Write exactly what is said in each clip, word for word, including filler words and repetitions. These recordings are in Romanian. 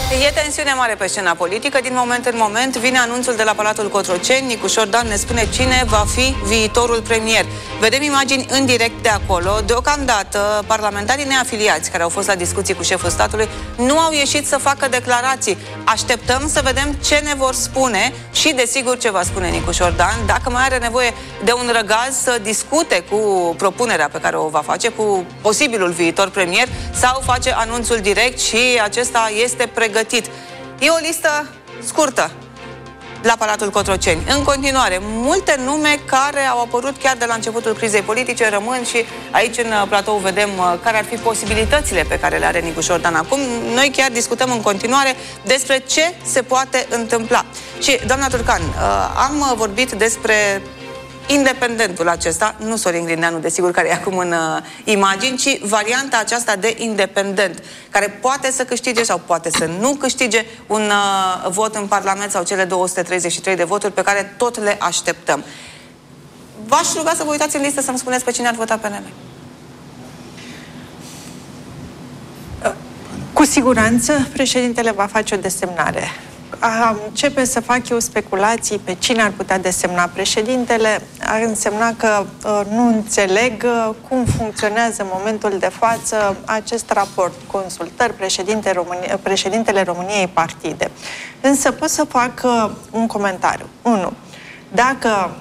E tensiune mare pe scena politică. Din moment în moment vine anunțul de la Palatul Cotroceni. Nicușor Dan ne spune cine va fi viitorul premier. Vedem imagini în direct de acolo. Deocamdată, parlamentarii neafiliați care au fost la discuții cu șeful statului nu au ieșit să facă declarații. Așteptăm să vedem ce ne vor spune și, desigur, ce va spune Nicușor Dan. Dacă mai are nevoie de un răgaz să discute cu propunerea pe care o va face, cu posibilul viitor premier, sau face anunțul direct și acesta este pregătit. E o listă scurtă la Palatul Cotroceni. În continuare, multe nume care au apărut chiar de la începutul crizei politice rămân și aici în platou vedem care ar fi posibilitățile pe care le are Nicușor Dan acum. Noi chiar discutăm în continuare despre ce se poate întâmpla. Și, doamna Turcan, am vorbit despre independentul acesta, nu Sorin Grindeanu, desigur, care e acum în uh, imagini, ci varianta aceasta de independent, care poate să câștige sau poate să nu câștige un uh, vot în Parlament sau cele două sute treizeci și trei de voturi pe care tot le așteptăm. V-aș ruga să vă uitați în listă să-mi spuneți pe cine ar vota P N L. Cu siguranță, președintele va face o desemnare. Începe să fac eu speculații pe cine ar putea desemna președintele, ar însemna că uh, nu înțeleg uh, cum funcționează în momentul de față acest raport, consultări, președinte România, președintele României, partide. Însă pot să fac uh, un comentariu. Unu, dacă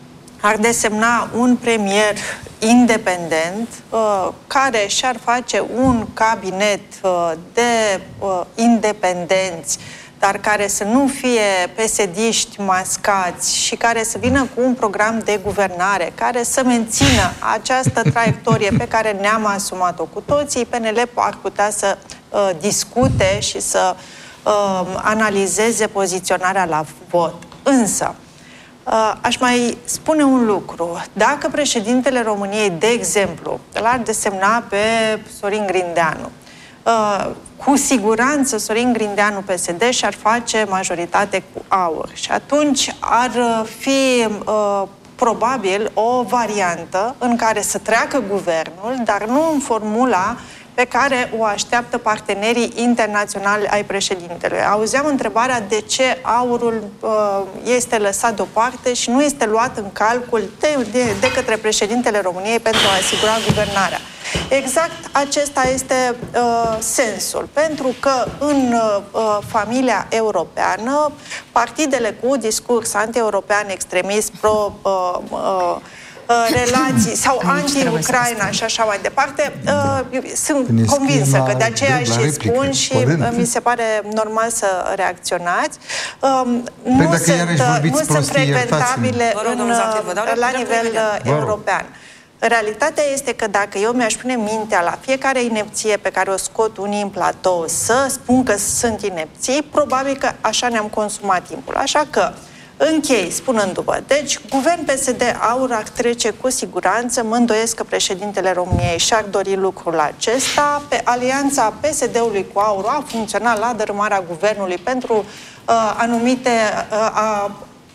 ar desemna un premier independent uh, care și-ar face un cabinet uh, de uh, independenți, dar care să nu fie pesediști mascați și care să vină cu un program de guvernare, care să mențină această traiectorie pe care ne-am asumat-o cu toții, P N L ar putea să uh, discute și să uh, analizeze poziționarea la vot. Însă, uh, aș mai spune un lucru. Dacă președintele României, de exemplu, l-ar desemna pe Sorin Grindeanu, Uh, cu siguranță Sorin Grindeanu P S D și-ar face majoritate cu AUR. Și atunci ar fi uh, probabil o variantă în care să treacă guvernul, dar nu în formula pe care o așteaptă partenerii internaționali ai președintelui. Auzeam întrebarea de ce AUR-ul uh, este lăsat deoparte și nu este luat în calcul de, de, de către președintele României pentru a asigura guvernarea. Exact acesta este uh, sensul, pentru că în uh, familia europeană, partidele cu discurs anti-european, extremist, pro uh, uh, relații sau anti-Ucraina și așa mai departe, uh, sunt convinsă că de aceea și spun și uh, mi se pare normal să reacționați. Uh, nu sunt, uh, nu sunt frecventabile în, uh, la nivel uh, european. Realitatea este că dacă eu mi-aș pune mintea la fiecare inepție pe care o scot unii în platou să spun că sunt inepții, probabil că așa ne-am consumat timpul. Așa că închei spunându-vă, deci, guvern P S D-AUR ar trece cu siguranță, mă îndoiesc că președintele României și-ar dori lucrul acesta. Pe alianța P S D-ului cu AUR a funcționat la dărâmarea guvernului pentru uh, anumite... Uh, a,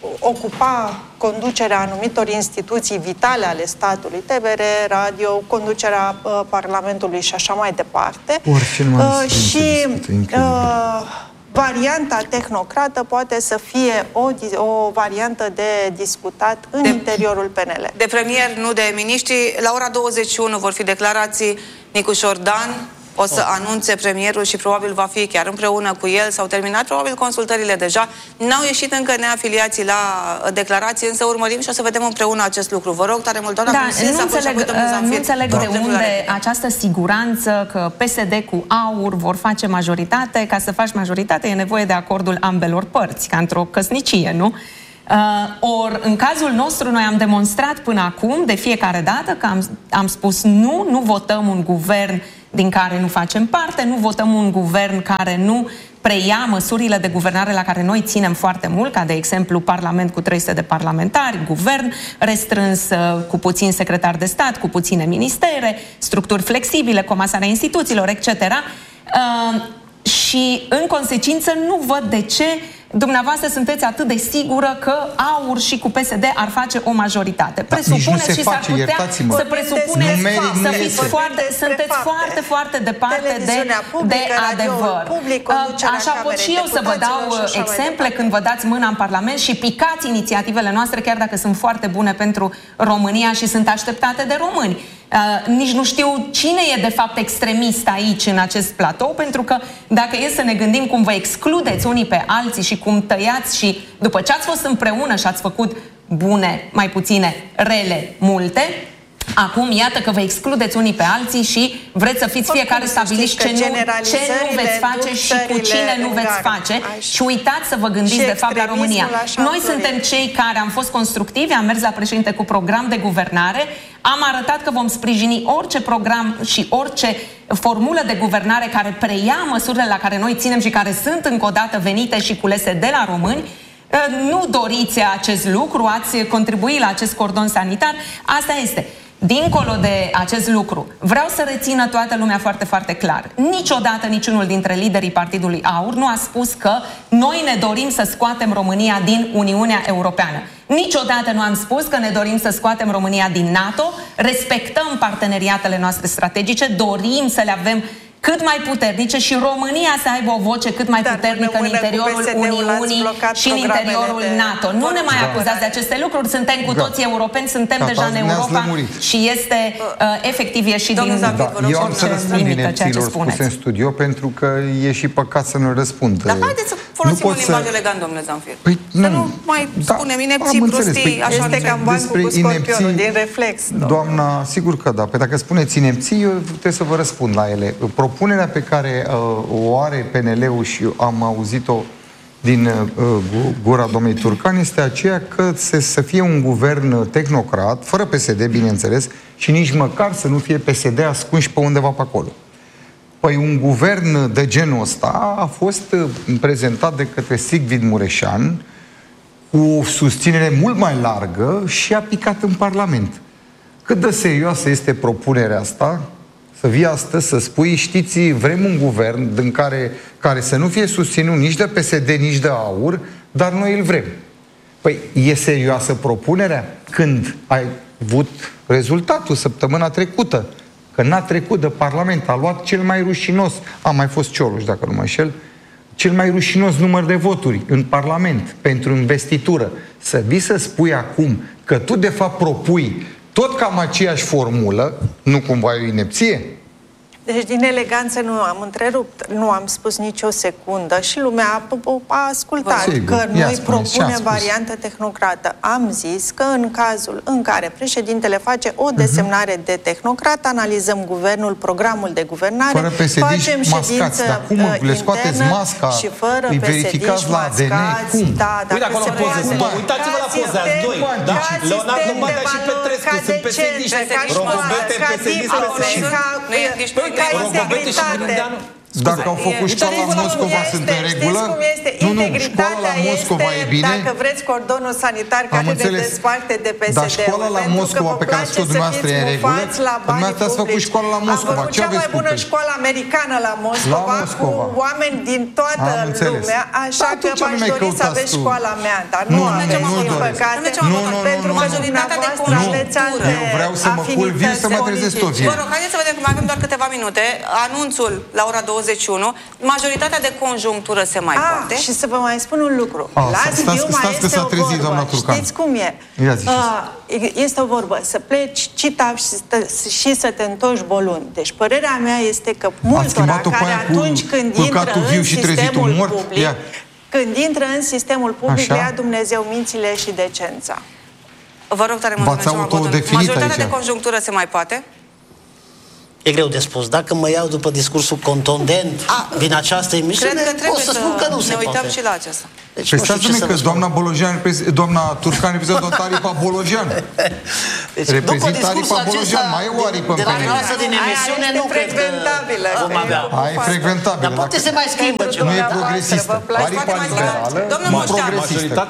ocupa conducerea anumitor instituții vitale ale statului, T V R, radio, conducerea uh, Parlamentului și așa mai departe. Uh, și uh, varianta tehnocrată poate să fie o, o variantă de discutat în de, interiorul P N L. De premier, nu de miniștri. La ora douăzeci și unu vor fi declarații. Nicușor Dan o să anunțe premierul și probabil va fi chiar împreună cu el. S-au terminat probabil consultările deja. N-au ieșit încă neafiliații la declarații, însă urmărim și o să vedem împreună acest lucru. Vă rog tare mult, doamna da, nu înțeleg, nu înțeleg de unde această siguranță că P S D cu AUR vor face majoritate. Ca să faci majoritate e nevoie de acordul ambelor părți, ca într-o căsnicie, nu? Uh, or, în cazul nostru, noi am demonstrat până acum, de fiecare dată, că am, am spus nu, nu votăm un guvern din care nu facem parte, nu votăm un guvern care nu preia măsurile de guvernare la care noi ținem foarte mult, ca de exemplu Parlament cu trei sute de parlamentari, guvern restrâns cu puțin secretari de stat, cu puține ministere, structuri flexibile, comasarea instituțiilor, et cetera. Uh, și în consecință nu văd de ce dumneavoastră sunteți atât de sigură că AUR și cu P S D ar face o majoritate. Presupuneți și s-ar putea să presupuneți să fiți foarte, sunteți foarte, foarte departe de, de adevăr. Așa pot și eu să vă dau exemple când vă dați mâna în Parlament și picați inițiativele noastre, chiar dacă sunt foarte bune pentru România și sunt așteptate de români. Uh, nici nu știu cine e de fapt extremist aici în acest platou, pentru că dacă e să ne gândim cum vă excludeți unii pe alții și cum tăiați și după ce ați fost împreună și ați făcut bune, mai puține, rele, multe, acum iată că vă excludeți unii pe alții și vreți să fiți fiecare stabiliți ce nu, ce nu veți face și cu cine nu veți face. Și uitați să vă gândiți de fapt la România. Noi suntem cei care am fost constructivi, am mers la președinte cu program de guvernare, am arătat că vom sprijini orice program și orice formulă de guvernare care preia măsurile la care noi ținem și care sunt încă o dată venite și culese de la români. Nu doriți acest lucru, ați contribuit la acest cordon sanitar, asta este. Dincolo de acest lucru, vreau să rețină toată lumea foarte, foarte clar. Niciodată niciunul dintre liderii Partidului AUR nu a spus că noi ne dorim să scoatem România din Uniunea Europeană. Niciodată nu am spus că ne dorim să scoatem România din NATO, respectăm parteneriatele noastre strategice, dorim să le avem cât mai puternice și România să aibă o voce cât mai puternică în interiorul Uniunii și în interiorul NATO. Nu ne mai acuzați de aceste lucruri, suntem cu toții europeni, suntem deja în Europa și este uh, efectiv ieșit din eu am să răspund inepțiilor spuse în studio, pentru că e și păcat să nu răspund. Dar haideți să folosim un limbaj elegant, domnule Zanfir. Să nu mai spunem inepții, prostii, așa. Este cam bancul cu scorpionul, din reflex. Doamna, sigur că da. Pe dacă spuneți inepții, eu trebuie să vă răspund la ele. Propunerea pe care uh, o are P N L-ul și am auzit-o din uh, gura domnului Turcan este aceea că se, să fie un guvern tehnocrat, fără P S D, bineînțeles, și nici măcar să nu fie P S D ascunși pe undeva pe acolo. Păi un guvern de genul ăsta a fost prezentat de către Sigrid Mureșan cu susținere mult mai largă și a picat în Parlament. Cât de serioasă este propunerea asta? Să vii astăzi să spui, știți, vrem un guvern în care, care să nu fie susținut nici de P S D, nici de AUR, dar noi îl vrem. Păi, e serioasă propunerea? Când ai avut rezultatul săptămâna trecută, că n-a trecut de Parlament, a luat cel mai rușinos, a mai fost Cioloș, dacă nu mă înșel, cel mai rușinos număr de voturi în Parlament pentru investitură. Să vii să spui acum că tu de fapt propui tot cam aceeași formulă, nu cumva e o inepție? Deci, din eleganță nu am întrerupt, nu am spus nicio secundă și lumea a, a ascultat Sigur. că noi spune, propunem variantă tehnocrată. Am zis că în cazul în care președintele face o desemnare uh-huh. de tehnocrat, analizăm guvernul, programul de guvernare, fără facem ședință dar cum le scoateți masca, și fără îi verificați la A D N, cum? Da, uite acolo poze sunt două, uitați-vă la poza doi, da? Leonard Lombardea și Petrescu sunt P S D-iști, Rogobete, P S D-iști, Rogobete și Grindeanu. Dacă au făcut școala la Moscova, sunt în regulă? Nu, nu, școala la Moscova e bine. Dacă vreți cordonul sanitar care ne desparte de P S D-ul. Dar școala la Moscova pe care ați spus dumneavoastră e în regulă? Dumneavoastră ați făcut școala la Moscova. Ce aveți cea mai bună școală americană la Moscova, cu oameni din toată lumea, așa că m-aș dori să aveți școala mea, dar nu avem, din păcate, pentru majoritatea de conjunctură. Eu vreau să mă culc viu, să mă trezesc tot viu. Vă rog, haideți să vedem că mai avem doar câteva minute. Anunțul la ora douăzeci și unu, majoritatea de conjunctură se mai ah, poate. Și să vă mai spun un lucru. Ah, la Sibiu mai este o trezit, vorbă. Știți cum e? Uh, este o vorbă. Să pleci citav și, și să te întorci bolun. Deci părerea mea este că multora care atunci cu, când cu intră în sistemul mort, public, ia. când intră în sistemul public, ia Dumnezeu mințile și decența. Vă rog tare mult, majoritatea aici. de conjunctură se mai poate? E greu de spus. Dacă mă iau după discursul contundent A, din această emisiune, o să spun că nu se ne uităm poate. și la aceasta. Deci păi stați-mi că doamna Bolojan, doamna Turcan reprezintă o Aripa Bolojan. Deci, reprezintă Aripa Bolojan, mai e o aripă de la noastră din emisiune nu cred că vom avea. Aia e frecventabilă. Dar poate se mai schimbă ceva. Nu e progresistă. Aripa liberală, nu progresistă.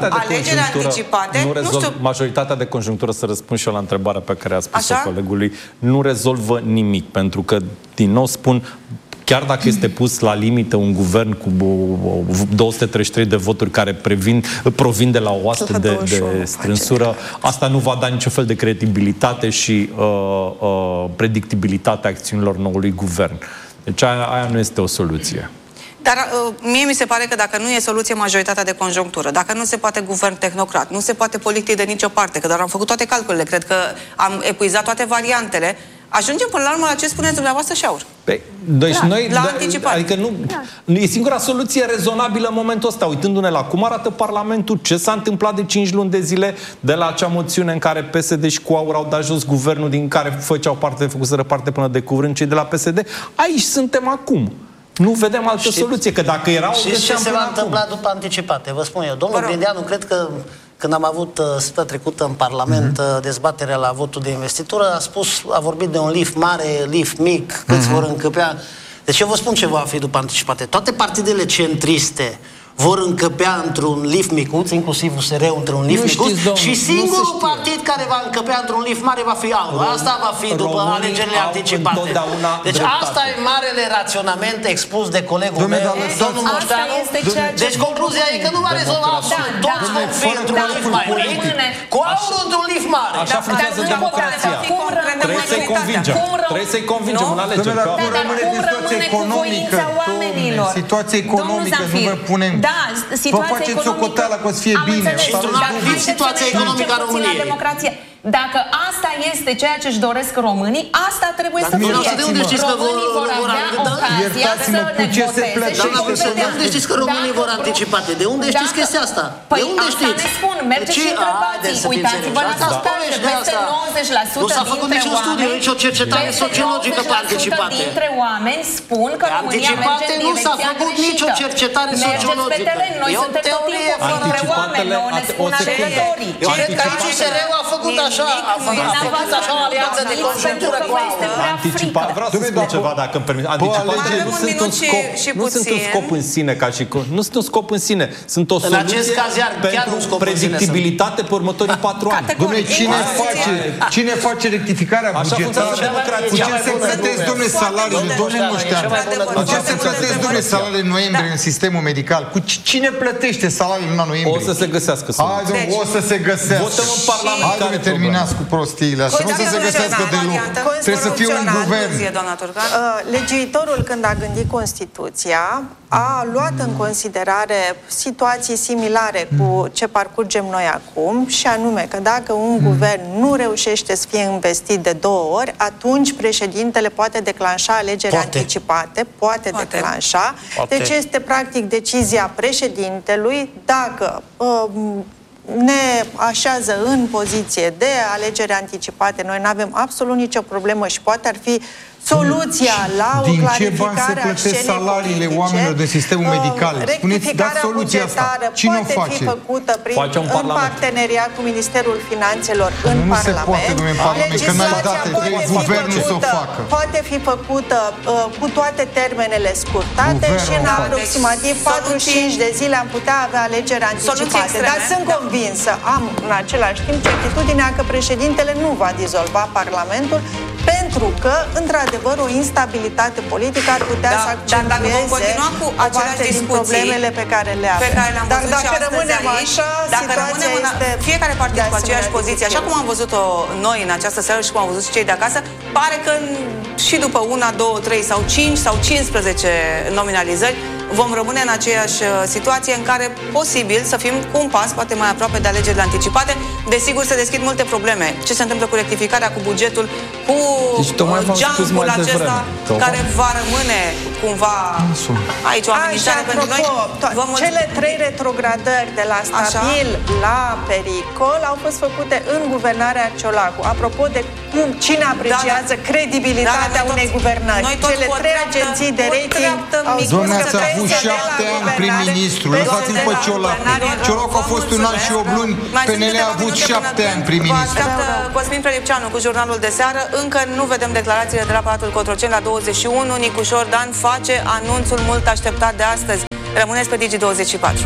Majoritatea de conjunctură, să răspund și eu la întrebarea pe care a spus-o colegului, nu rezolvă nimic, pentru că, din nou spun, chiar dacă este pus la limită un guvern cu două sute treizeci și trei de voturi care previn, provin de la o astfel de, de strânsură, asta nu va da niciun fel de credibilitate și uh, uh, predictibilitatea acțiunilor noului guvern. Deci aia, aia nu este o soluție. Dar uh, mie mi se pare că dacă nu e soluție majoritatea de conjunctură, dacă nu se poate guvern tehnocrat, nu se poate politic de nicio parte, că doar am făcut toate calculele, cred că am epuizat toate variantele, ajungem până la urmă la ce spuneți dumneavoastră și Aur. Păi, deci da, noi, la da, anticipare. Adică nu, da. E singura soluție rezonabilă în momentul ăsta, uitându-ne la cum arată Parlamentul, ce s-a întâmplat de cinci luni de zile, de la acea moțiune în care P S D și cu Aur au dat jos guvernul din care făceau parte, făcuseră parte până de curând cei de la P S D. Aici suntem acum. Nu vedem altă Știți, soluție, că dacă erau... Știți ce se va întâmpla după anticipate? Vă spun eu. Domnul Grindeanu, cred că când am avut uh, săptămâna trecută în Parlament uh-huh. dezbaterea la votul de investitură, a spus, a vorbit de un lift mare, lift mic, câți uh-huh. vor încăpea. Deci eu vă spun ce va fi după anticipate. Toate partidele centriste vor încăpea într-un lift micuț, inclusiv U S R-ul într-un lift nu micuț, știți, și singurul partid care va încăpea într-un lift mare va fi Aur. Asta va fi după Românii alegerile anticipate. Deci dreptate. Asta e marele raționament expus de colegul Dom'le, meu, domnul Moșteanu. Deci concluzia e că nu va rezolva absolut. Toți vor fi într-un lift mai mic, cu Aur într-un lift mare. Așa funcționează democrația. Trebuie să-i convingem. Trebuie să-i convingem în alegeri. Dar cum rămâne din situația economică? Situația economică, nu vă punem... Da, situația vă faceți economică... socoteala că o să fie bine. Și într-un alt lift situația economică a României. Dacă asta este ceea ce își doresc românii, asta trebuie să fie. De unde știți că vor avea ocazia să ne voteze și vom vedea. De unde știți că românii vor anticipate? De unde știți chestia asta? Păi de unde asta știți? ne spun, mergeți și întrebați. Uitați-vă la sondaj, peste nouăzeci la sută nu s-a făcut niciun studiu, nici o cercetare sociologică pe anticipate. Dintre oameni spun că România merge în nu s-a direcția făcut nicio cercetare sociologică. Mergeți pe teren, noi suntem tot timpul între oameni, nouă ne spun alegătorii. Eu cred că aici U S R-ul a făcut așa, a făcut așa o alianță de conjunctură cu Aur. Anticipat, vreau să spun ceva, dacă îmi permit. Anticipatele nu sunt un scop, nu sunt un scop în sine, ca și nu sunt un scop în sine, sunt o soluție pentru predictibilitate pe următorii patru ani. Dom'le, cine face, cine face rectificarea bugetară? Cu ce se plătesc, dom'le, salariile, domnule Moșteanu? Cu ce se plătesc, domnule, salariile în noiembrie în sistemul medical? Cu cine plătește salariile în noiembrie? O să se găsească soluții. Hai, o să se găsească. Votăm în Parlament. Hai, dom'le, terminați cu prostiile așa. Nu o să se găsească deloc. Trebuie să fie un guvern. Legiuitorul, când a gândit Constituția, a luat în considerare situații similare cu ce parcurgem noi acum, și anume că dacă un guvern nu reușește să fie investit de două ori, atunci președintele poate declanșa alegeri poate. anticipate, poate, poate. declanșa. Poate. Deci este practic decizia președintelui dacă uh, ne așează în poziție de alegeri anticipate. Noi nu avem absolut nicio problemă și poate ar fi soluția la o din clarificare a scenei salariile politice. Oamenilor de sistemul medical? Spuneți, dați soluția asta. Cine o face? Fi făcută prin, face în parteneriat cu Ministerul Finanțelor în nu Parlament. Se poate, domnule, în Parlament, că n-ai date, trebuie guvernul să o facă. Poate fi făcută uh, cu toate termenele scurtate guvernul și în aproximativ patruzeci și cinci de zile am putea avea alegeri anticipate. Dar sunt convinsă, am în același timp certitudinea că președintele nu va dizolva Parlamentul, pentru că, într-adevăr, o instabilitate politică ar putea da, să accentueze o parte din problemele pe care le avem. Pe dar dacă rămânem aici, așa, dacă rămânem în, este fiecare partid cu aceeași poziție, așa cum am văzut-o noi în această seară și cum am văzut și cei de acasă, pare că și după una, două, trei sau cinci sau cincisprezece nominalizări vom rămâne în aceeași situație în care posibil să fim cu un pas poate mai aproape de alegerile anticipate. Desigur, se deschid multe probleme. Ce se întâmplă cu rectificarea, cu bugetul, cu deci, geamul acesta care va rămâne cumva aici o amenințare pentru noi. Cele trei retrogradări de la stabil Așa? la pericol au fost făcute în guvernarea Ciolacu. Apropo de cum, cine apreciază da, da. credibilitatea da, da, unei guvernări. Cele trei agenții de rating au spus că a avut șapte ani prim-ministru. Lăsați-l pe Ciolacu. Ciolacu a fost un an și opt luni, P N L a avut șapte ani prim-ministru. Cosmin Prelipceanu cu jurnalul de seară. Încă nu vedem declarațiile de la Palatul Cotroceni la douăzeci și unu. Nicușor Dan face anunțul mult așteptat de astăzi. Rămâneți pe Digi douăzeci și patru.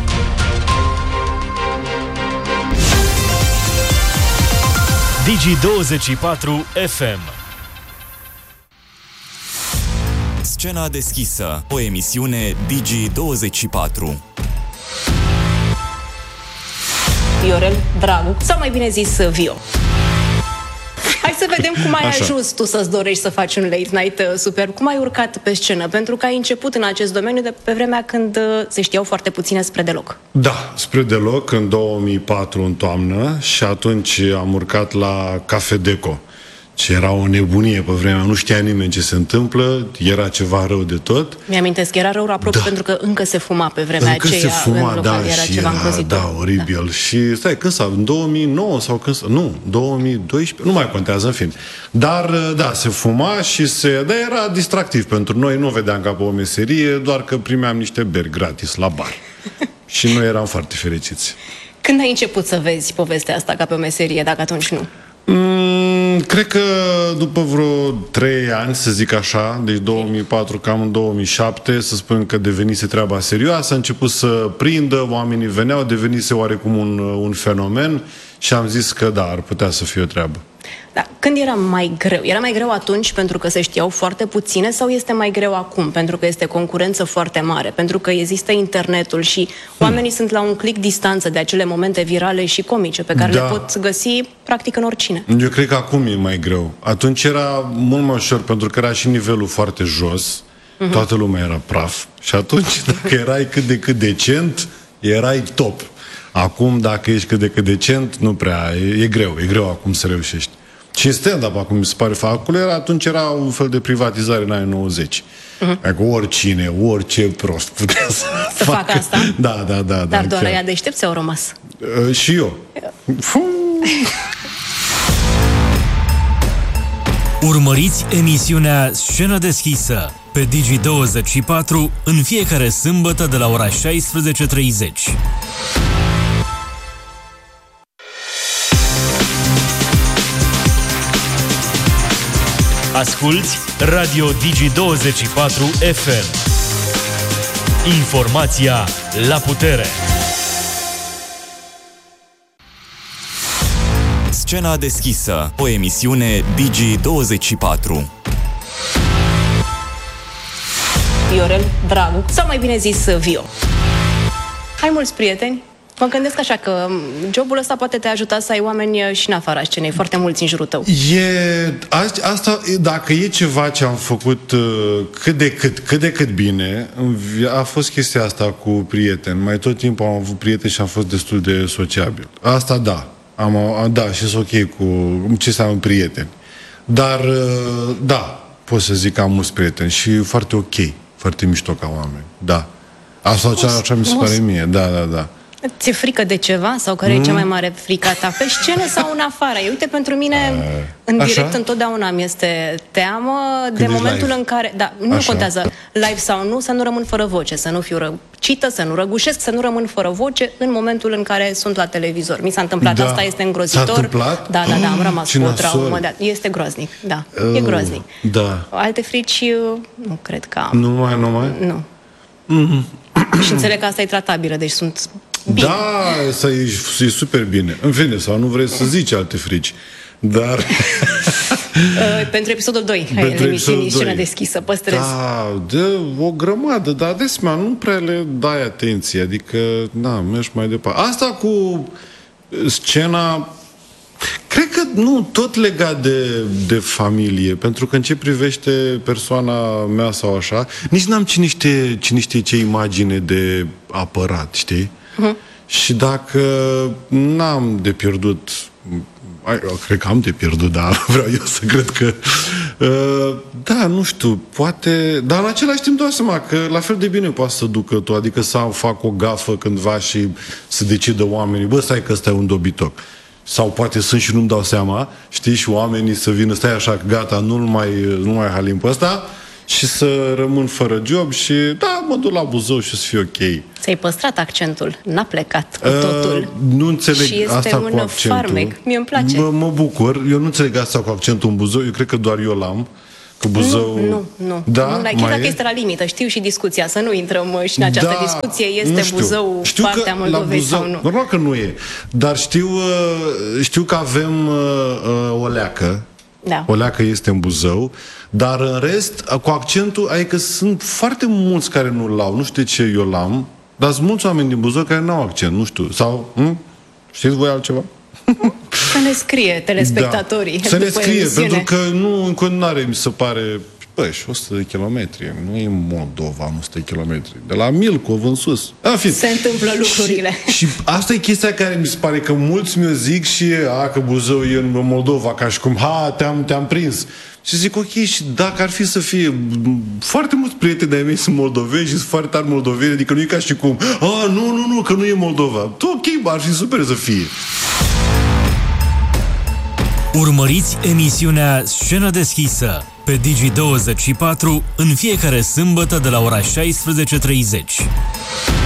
Digi douăzeci și patru F M. Scena deschisă, o emisiune Digi douăzeci și patru. Viorel Dragu, sau mai bine zis Vio. Hai să vedem cum ai Așa. ajuns tu să-ți dorești să faci un late night superb. Cum ai urcat pe scenă? Pentru că ai început în acest domeniu de pe vremea când se știau foarte puține spre deloc. Da, spre deloc, în două mii patru, în toamnă, și atunci am urcat la Cafe Deco. Și era o nebunie pe vremea, nu știa nimeni ce se întâmplă, era ceva rău de tot. Mi-amintesc că era rău aproape da. pentru că încă se fuma pe vremea încă aceea se fuma, în local, da, era și ceva era, îngrozitor. da, oribil. Da. Și stai, când s-a, în două mii nouă sau când s-a, nu, două mii doisprezece, nu mai contează, în fine. Dar, da, se fuma și se, da, era distractiv pentru noi, nu vedeam ca pe o meserie, doar că primeam niște beri gratis la bar. Și noi eram foarte fericiți. Când ai început să vezi povestea asta ca pe o meserie, dacă atunci nu? Mm, cred că după vreo trei ani, să zic așa, deci două mii patru, cam în două mii șapte, să spun că devenise treaba serioasă, a început să prindă, oamenii veneau, devenise oarecum un, un fenomen și am zis că da, ar putea să fie o treabă. Da. Când era mai greu? Era mai greu atunci pentru că se știau foarte puține sau este mai greu acum pentru că este concurență foarte mare, pentru că există internetul și oamenii hmm. sunt la un click distanță de acele momente virale și comice pe care da. le pot găsi practic în oricine? Eu cred că acum e mai greu. Atunci era mult mai ușor pentru că era și nivelul foarte jos, uh-huh. toată lumea era praf și atunci dacă erai cât de cât decent, erai top. Acum, dacă ești cât de cât decent, nu prea, e, e greu, e greu acum să reușești. Și în stand-up, acum mi se pare facul, era, atunci era un fel de privatizare în anii nouăzeci. Uh-huh. Adică oricine, orice prost putea să, să facă. facă asta? Da, da, da. Dar da, doar aia deștepți au rămas. Uh, și eu. Urmăriți emisiunea Scenă deschisă pe Digi douăzeci și patru în fiecare sâmbătă de la ora șaisprezece treizeci. Asculți Radio Digi douăzeci și patru F M. Informația la putere. Scena deschisă, o emisiune Digi douăzeci și patru. Viorel Dragu, sau mai bine zis Vio. Ai mulți prieteni? Mă gândesc așa că jobul ăsta poate te ajuta să ai oameni și în afara scenei, foarte mulți în jurul tău. E, asta, dacă e ceva ce am făcut cât de cât, cât de cât bine, a fost chestia asta cu prieteni. Mai tot timpul am avut prieteni și am fost destul de sociabil. Asta da, am, da, și sunt ok cu ce înseamnă prieteni. Dar, da, pot să zic că am mulți prieteni și foarte ok, foarte mișto ca oameni, da. Asta așa, așa mi se pare mie, da, da, da. Ți-e frică de ceva? Sau care mm. e cea mai mare frica ta? Pe scenă sau în afară? Eu, uite, pentru mine, uh, în direct, așa? întotdeauna mi este teamă Când de momentul live. în care... Da, nu așa. contează live sau nu, să nu rămân fără voce, să nu fiu răcită, să nu răgușesc, să nu rămân fără voce în momentul în care sunt la televizor. Mi s-a întâmplat, da. asta este îngrozitor. S-a întâmplat? Da, da, da, am rămas cu o traumă. Da. Este groaznic, da, uh, e groaznic. Da. Alte frici, nu cred că am. Nu mai, nu mai? Nu. Mm-hmm. Și înțeleg că asta e tratabilă, deci sunt... Bine. Da, asta e, e super bine. În fine, sau nu vrei să zici alte frici. Dar... uh, pentru episodul doi, hai, în emisiunii Scena deschisă, păstrez. Da, de o grămadă, dar adesea nu prea le dai atenție. Adică, na, mergi mai departe. Asta cu scena... Cred că nu, tot legat de, de familie, pentru că în ce privește persoana mea sau așa, nici n-am cine știe, cine știe ce imagine de apărat, știi? Uh-huh. Și dacă n-am de pierdut, cred că am de pierdut, dar vreau eu să cred că uh, da, nu știu, poate, dar în același timp dau seama că la fel de bine poate să ducă tu, adică să fac o gafă cândva și să decidă oamenii, bă, stai că ăsta e un dobitoc. Sau poate sunt și nu-mi dau seama, știi, și oamenii să vină, stai așa, gata, nu mai, nu mai halim pe ăsta și să rămân fără job și, da, mă duc la Buzău și să fie ok. Ți-ai păstrat accentul, n-a plecat cu totul. Uh, nu înțeleg și este asta un cu accentul. farmec, mie îmi place. Mă, mă bucur, eu nu înțeleg asta cu accentul în Buzău, eu cred că doar eu l-am. Cu Buzău... Nu, nu, nu. Da? nu chiar dacă este la limită, știu și discuția, să nu intrăm și în această da, discuție, este știu. Buzău știu partea Moldovei Buzău, sau nu? Normal că nu e, dar știu, știu că avem o leacă Da. O leacă este în Buzău, dar în rest, cu accentul, adică sunt foarte mulți care nu-l au, nu știu de ce eu l-am, dar sunt mulți oameni din Buzău care nu au accent, nu știu, sau, hm? Știți voi altceva? Să ne scrie telespectatorii. Da. Să ne scrie, emisiune. Pentru că nu, în continuare mi se pare, băi, și o sută de kilometri, nu e Moldova, o sută de kilometri, de la Milcov în sus. A, fi. Se întâmplă lucrurile. Și, și asta e chestia care mi se pare că mulți mi-o zic și, a, că Buzău e în Moldova, ca și cum, ha, te-am, te-am prins. Și zic, ok, și dacă ar fi să fie foarte mulți prieteni de-ai mei sunt moldoveni și sunt foarte tari moldoveni, adică nu e ca și cum, a, nu, nu, nu, că nu e Moldova. Ok, ar fi super să fie. Urmăriți emisiunea Scenă deschisă pe Digi douăzeci și patru în fiecare sâmbătă de la ora șaisprezece treizeci.